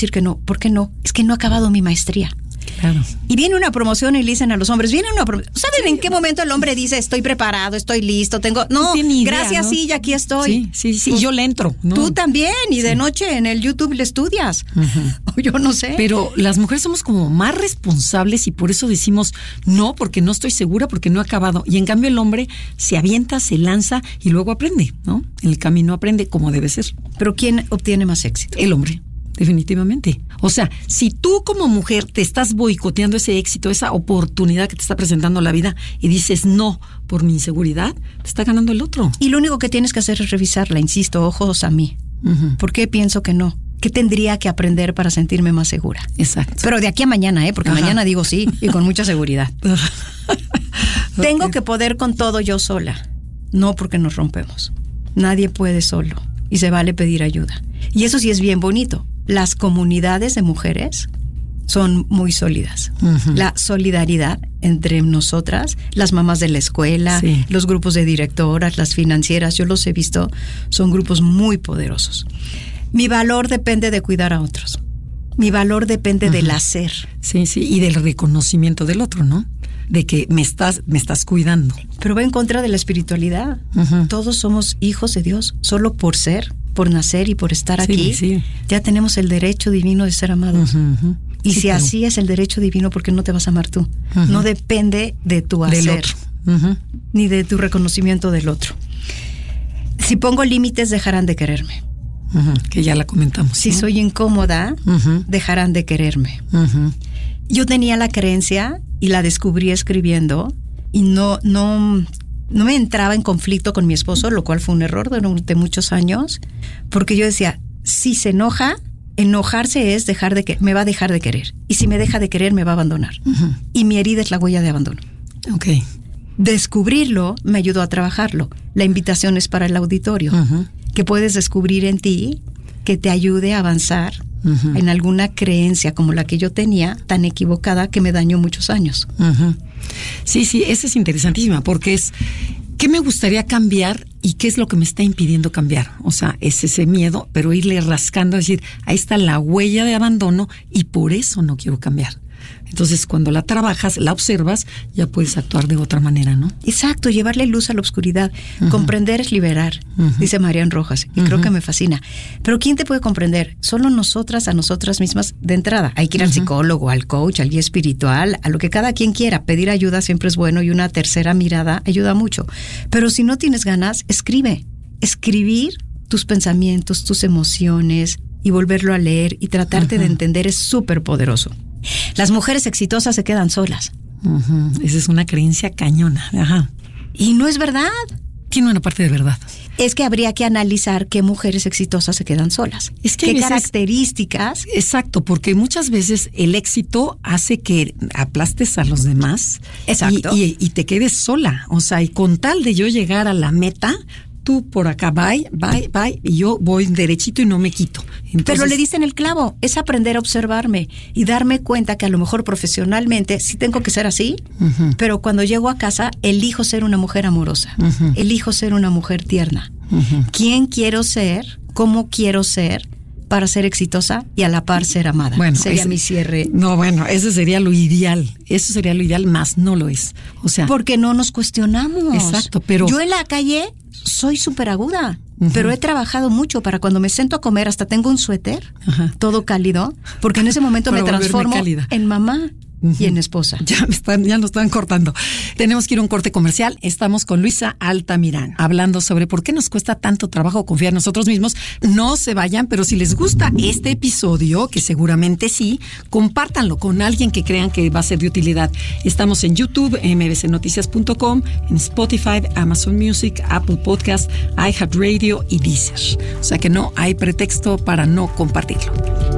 decir que no. ¿Por qué no? Es que no he acabado mi maestría. Claro. Y viene una promoción y le dicen a los hombres, ¿saben en qué momento el hombre dice, estoy preparado, estoy listo, tengo... No, idea, ¿no? gracias, sí, y aquí estoy. Sí, yo le entro. ¿No? Tú también, y de noche en el YouTube le estudias. O yo no sé. Pero las mujeres somos como más responsables y por eso decimos no, porque no estoy segura, porque no he acabado. Y en cambio el hombre se avienta, se lanza y luego aprende, ¿no? En el camino aprende como debe ser. Pero ¿quién obtiene más éxito? El hombre. Definitivamente. O sea, si tú como mujer te estás boicoteando ese éxito, esa oportunidad que te está presentando la vida y dices no por mi inseguridad, te está ganando el otro. Y lo único que tienes que hacer es revisarla, insisto, ojos a mí. ¿Por qué pienso que no? ¿Qué tendría que aprender para sentirme más segura? Exacto. Pero de aquí a mañana, porque mañana digo sí y con mucha seguridad. Tengo que poder con todo yo sola. No, porque nos rompemos. Nadie puede solo y se vale pedir ayuda. Y eso sí es bien bonito. Las comunidades de mujeres son muy sólidas. La solidaridad entre nosotras, las mamás de la escuela, los grupos de directoras, las financieras, yo los he visto, son grupos muy poderosos. Mi valor depende de cuidar a otros. Mi valor depende del hacer. Sí, y del reconocimiento del otro, ¿no? De que me estás cuidando. Pero va en contra de la espiritualidad. Todos somos hijos de Dios, solo por ser, por nacer y por estar aquí, ya tenemos el derecho divino de ser amados. Y si así es el derecho divino, ¿por qué no te vas a amar tú? No depende de tu hacer, del otro. Ni de tu reconocimiento del otro. Si pongo límites, dejarán de quererme. Que ya la comentamos. Si soy incómoda, dejarán de quererme. Yo tenía la creencia y la descubrí escribiendo y no me entraba en conflicto con mi esposo, lo cual fue un error durante muchos años, porque yo decía, si se enoja, enojarse es me va a dejar de querer. Y si me deja de querer, me va a abandonar. Y mi herida es la huella de abandono. Okay. Descubrirlo me ayudó a trabajarlo. La invitación es para el auditorio. Que puedes descubrir en ti que te ayude a avanzar en alguna creencia como la que yo tenía, tan equivocada que me dañó muchos años. Sí, esa es interesantísima, porque es ¿qué me gustaría cambiar y qué es lo que me está impidiendo cambiar? O sea, es ese miedo, pero irle rascando, decir, ahí está la huella de abandono y por eso no quiero cambiar. Entonces, cuando la trabajas, la observas, ya puedes actuar de otra manera, ¿no? Exacto, llevarle luz a la oscuridad. Comprender es liberar, dice Marian Rojas, y creo que me fascina. Pero ¿quién te puede comprender? Solo nosotras, a nosotras mismas de entrada. Hay que ir al psicólogo, al coach, al guía espiritual, a lo que cada quien quiera. Pedir ayuda siempre es bueno y una tercera mirada ayuda mucho. Pero si no tienes ganas, escribe. Escribir tus pensamientos, tus emociones y volverlo a leer y tratarte de entender es súper poderoso. Las mujeres exitosas se quedan solas. Esa es una creencia cañona. Y no es verdad. Tiene una parte de verdad. Es que habría que analizar qué mujeres exitosas se quedan solas. Es que ¿Qué características? Exacto, porque muchas veces el éxito hace que aplastes a los demás. Exacto. Y te quedes sola. O sea, y con tal de yo llegar a la meta, tú por acá, bye, y yo voy derechito y no me quito. Entonces, pero le diste en el clavo, es aprender a observarme y darme cuenta que a lo mejor profesionalmente sí tengo que ser así, pero cuando llego a casa elijo ser una mujer amorosa, elijo ser una mujer tierna. ¿Quién quiero ser? ¿Cómo quiero ser? Para ser exitosa y a la par ser amada. Bueno, sería mi cierre. No, bueno, ese sería lo ideal. Eso sería lo ideal, más no lo es. O sea, porque no nos cuestionamos. Exacto, pero yo en la calle soy súper aguda, pero he trabajado mucho para cuando me siento a comer, hasta tengo un suéter, todo cálido, porque en ese momento me transformo en mamá. Y en esposa. Ya nos están cortando. Tenemos que ir a un corte comercial. Estamos con Luisa Altamirano, hablando sobre por qué nos cuesta tanto trabajo confiar en nosotros mismos. No se vayan, pero si les gusta este episodio, que seguramente sí, compártanlo con alguien que crean que va a ser de utilidad. Estamos en YouTube, mbcnoticias.com, en Spotify, Amazon Music, Apple Podcast, iHeartRadio y Deezer. O sea que no hay pretexto para no compartirlo.